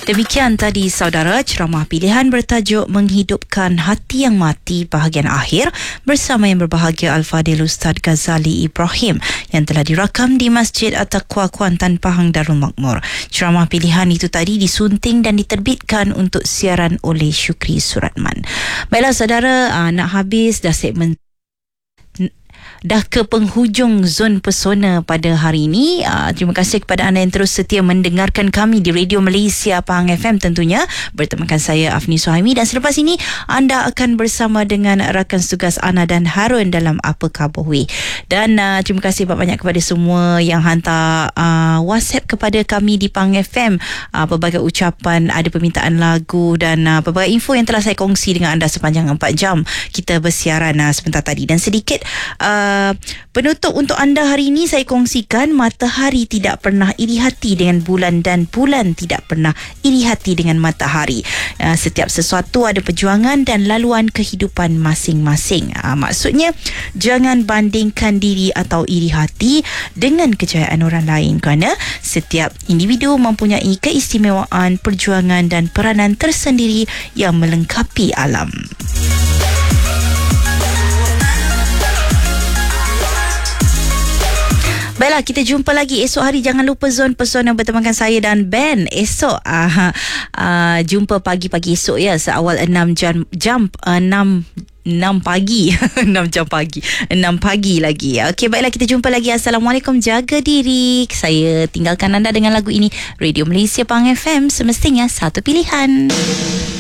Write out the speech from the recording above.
Demikian tadi saudara ceramah pilihan bertajuk Menghidupkan Hati yang Mati bahagian akhir bersama yang berbahagia Al-Fadhil Ustaz Ghazali Ibrahim yang telah dirakam di Masjid At-Taqwa Kuantan Pahang Darul Makmur. Ceramah pilihan itu tadi disunting dan diterbitkan untuk siaran oleh Syukri Suratman. Baiklah saudara, nak habis dah segmen, dah ke penghujung Zon Pesona pada hari ini. Terima kasih kepada anda yang terus setia mendengarkan kami di Radio Malaysia Pahang FM tentunya, bertemakan saya Afni Suhaimi, dan selepas ini anda akan bersama dengan rakan tugas Ana dan Harun dalam Apa Khabar Weh. Dan terima kasih banyak kepada semua yang hantar WhatsApp kepada kami di Pahang FM, pelbagai ucapan, ada permintaan lagu dan pelbagai info yang telah saya kongsi dengan anda sepanjang 4 jam kita bersiaran sebentar tadi. Dan sedikit penutup untuk anda hari ini, saya kongsikan matahari tidak pernah iri hati dengan bulan dan bulan tidak pernah iri hati dengan matahari. Setiap sesuatu ada perjuangan dan laluan kehidupan masing-masing. Maksudnya jangan bandingkan diri atau iri hati dengan kejayaan orang lain, kerana setiap individu mempunyai keistimewaan, perjuangan dan peranan tersendiri yang melengkapi alam. Baiklah, kita jumpa lagi esok hari. Jangan lupa Zon Pesona bertemankan saya dan Ben esok. Jumpa pagi-pagi esok ya, seawal 6 pagi 6 jam pagi 6 pagi lagi. Okey, baiklah, kita jumpa lagi. Assalamualaikum, jaga diri. Saya tinggalkan anda dengan lagu ini. Radio Malaysia Pahang FM, semestinya satu pilihan.